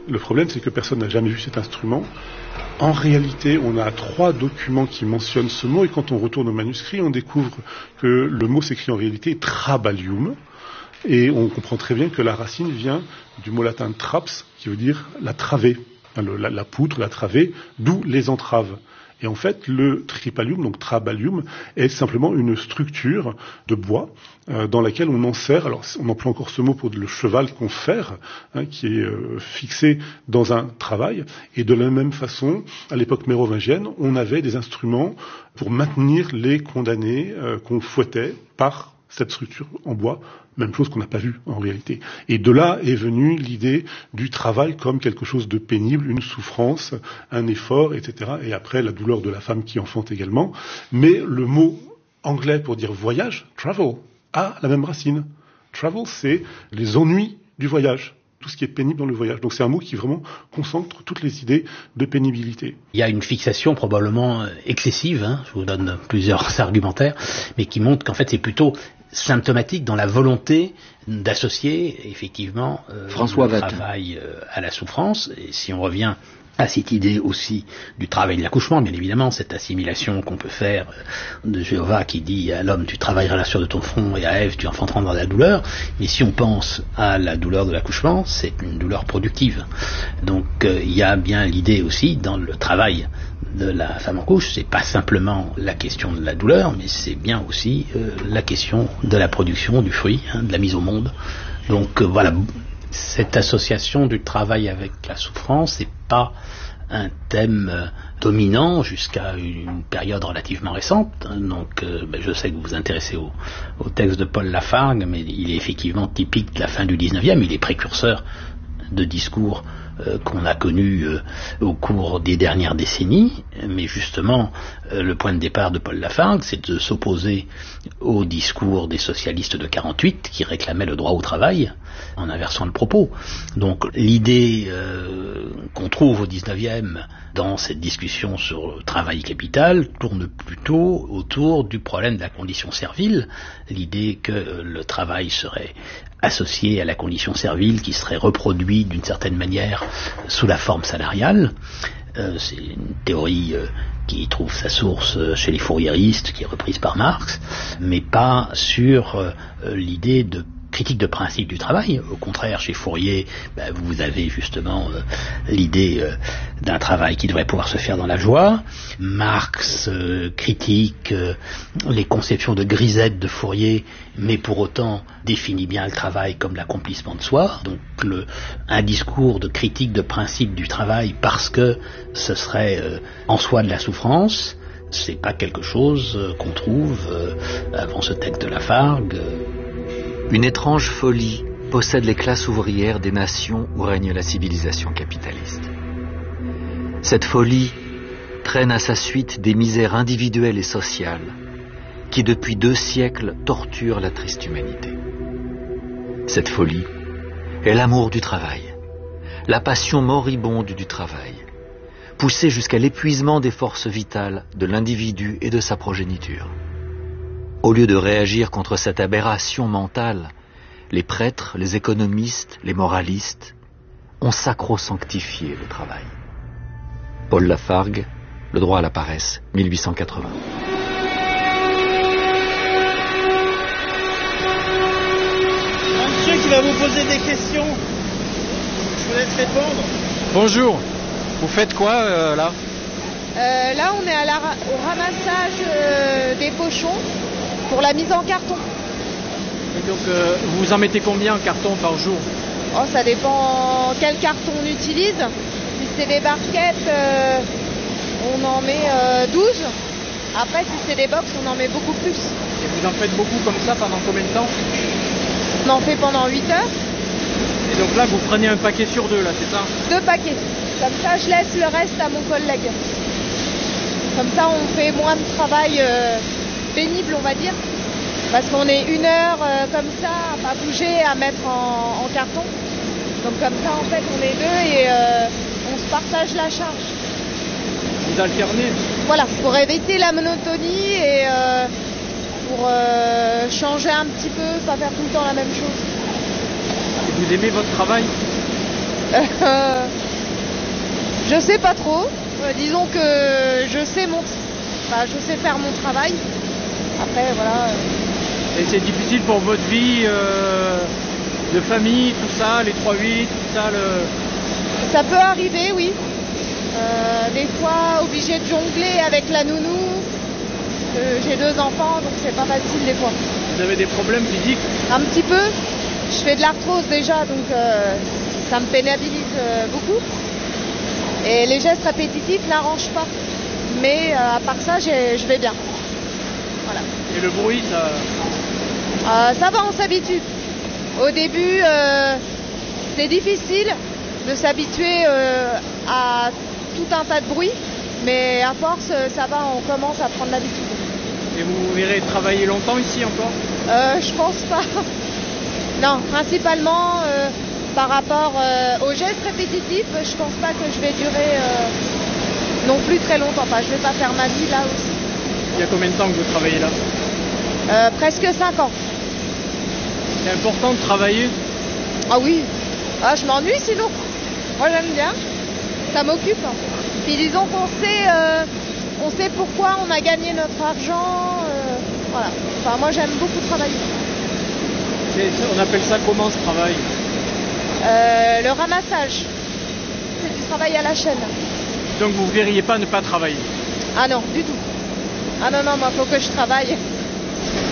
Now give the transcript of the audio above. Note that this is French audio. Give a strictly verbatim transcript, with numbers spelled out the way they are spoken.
Le problème, c'est que personne n'a jamais vu cet instrument. En réalité, on a trois documents qui mentionnent ce mot, et quand on retourne au manuscrit, on découvre que le mot s'écrit en réalité trabalium, et on comprend très bien que la racine vient du mot latin traps, qui veut dire la travée, le, la, la poutre, la travée, d'où les entraves. Et en fait, le tripalium, donc trabalium, est simplement une structure de bois euh, dans laquelle on enserre, alors on emploie encore ce mot pour le cheval qu'on ferre, hein, qui est euh, fixé dans un travail. Et de la même façon, à l'époque mérovingienne, on avait des instruments pour maintenir les condamnés euh, qu'on fouettait par cette structure en bois, même chose qu'on n'a pas vue en réalité. Et de là est venue l'idée du travail comme quelque chose de pénible, une souffrance, un effort, et cetera. Et après, la douleur de la femme qui enfante également. Mais le mot anglais pour dire voyage, travel, a la même racine. Travel, c'est les ennuis du voyage. Tout ce qui est pénible dans le voyage. Donc c'est un mot qui vraiment concentre toutes les idées de pénibilité. Il y a une fixation probablement excessive, hein, je vous donne plusieurs argumentaires, mais qui montre qu'en fait c'est plutôt symptomatique dans la volonté d'associer effectivement euh, François le travail euh, à la souffrance. Et si on revient à cette idée aussi du travail de l'accouchement, bien évidemment, cette assimilation qu'on peut faire de Jéhovah qui dit à l'homme tu travailleras la sueur de ton front et à Ève tu enfanteras dans la douleur. Mais si on pense à la douleur de l'accouchement, c'est une douleur productive. Donc euh, il y a bien l'idée aussi dans le travail de la femme en couche, c'est pas simplement la question de la douleur, mais c'est bien aussi euh, la question de la production du fruit, hein, de la mise au monde. Donc euh, voilà, cette association du travail avec la souffrance n'est pas un thème euh, dominant jusqu'à une période relativement récente. Donc euh, ben, je sais que vous vous intéressez au, au texte de Paul Lafargue, mais il est effectivement typique de la fin du dix-neuvième, il est précurseur de discours Euh, qu'on a connu euh, au cours des dernières décennies, mais justement euh, le point de départ de Paul Lafargue, c'est de s'opposer au discours des socialistes de quarante-huit qui réclamaient le droit au travail en inversant le propos. Donc l'idée euh, qu'on trouve au dix-neuvième dans cette discussion sur le travail capital tourne plutôt autour du problème de la condition servile, l'idée que le travail serait associé à la condition servile qui serait reproduite d'une certaine manière sous la forme salariale. Euh, c'est une théorie euh, qui trouve sa source chez les fourriéristes, qui est reprise par Marx, mais pas sur euh, l'idée de critique de principe du travail. Au contraire, chez Fourier, ben, vous avez justement euh, l'idée euh, d'un travail qui devrait pouvoir se faire dans la joie. Marx euh, critique euh, les conceptions de grisette de Fourier, mais pour autant définit bien le travail comme l'accomplissement de soi. Donc le, un discours de critique de principe du travail parce que ce serait euh, en soi de la souffrance, c'est pas quelque chose euh, qu'on trouve euh, avant ce texte de Lafargue. Euh, Une étrange folie possède les classes ouvrières des nations où règne la civilisation capitaliste. Cette folie traîne à sa suite des misères individuelles et sociales qui depuis deux siècles torturent la triste humanité. Cette folie est l'amour du travail, la passion moribonde du travail, poussée jusqu'à l'épuisement des forces vitales de l'individu et de sa progéniture. Au lieu de réagir contre cette aberration mentale, les prêtres, les économistes, les moralistes ont sacro-sanctifié le travail. Paul Lafargue, Le droit à la paresse, mille huit cent quatre-vingts. Un monsieur qui va vous poser des questions. Je vous laisse répondre. Bonjour. Vous faites quoi euh, là euh, Là, on est à la, au ramassage euh, des pochons pour la mise en carton. Et donc, euh, vous en mettez combien en carton par jour? Oh, ça dépend quel carton on utilise. Si c'est des barquettes, euh, on en met euh, douze. Après, si c'est des box, on en met beaucoup plus. Et vous en faites beaucoup comme ça pendant combien de temps? On en fait pendant huit heures. Et donc là, vous prenez un paquet sur deux, là, c'est ça? Deux paquets. Comme ça, je laisse le reste à mon collègue. Comme ça, on fait moins de travail euh, pénible, on va dire. Parce qu'on est une heure euh, comme ça, à pas bouger, à mettre en, en carton. Donc comme ça, en fait, on est deux et euh, on se partage la charge. Vous alternez? Voilà, pour éviter la monotonie et euh, pour euh, changer un petit peu, pas faire tout le temps la même chose. Et vous aimez votre travail? euh, Je sais pas trop. Euh, disons que je sais mon, enfin, je sais faire mon travail. Après, voilà. Et c'est difficile pour votre vie euh, de famille, tout ça, les trois huit, tout ça le... Ça peut arriver, oui. Euh, des fois, obligé de jongler avec la nounou. Euh, J'ai deux enfants, donc c'est pas facile des fois. Vous avez des problèmes physiques? Un petit peu. Je fais de l'arthrose déjà, donc euh, ça me pénalise euh, beaucoup. Et les gestes répétitifs n'arrangent pas. Mais euh, à part ça, je vais bien. Voilà. Et le bruit, ça... Euh, ça va, on s'habitue. Au début, euh, c'est difficile de s'habituer euh, à tout un tas de bruit, mais à force, ça va, on commence à prendre l'habitude. Et vous verrez travailler longtemps ici encore? euh, Je pense pas. Non, principalement euh, par rapport euh, aux gestes répétitifs, je pense pas que je vais durer euh, non plus très longtemps. Enfin, je vais pas faire ma vie là aussi. Il y a combien de temps que vous travaillez là? euh, Presque cinq ans. C'est important de travailler? Ah oui. Ah, je m'ennuie sinon. Moi j'aime bien. Ça m'occupe. Puis disons qu'on sait, euh, on sait pourquoi on a gagné notre argent. Euh, voilà. Enfin, moi j'aime beaucoup travailler. On appelle ça comment ce travail? euh, Le ramassage. C'est du travail à la chaîne. Donc vous ne verriez pas ne pas travailler? Ah non, du tout. Ah non, non, moi faut que je travaille.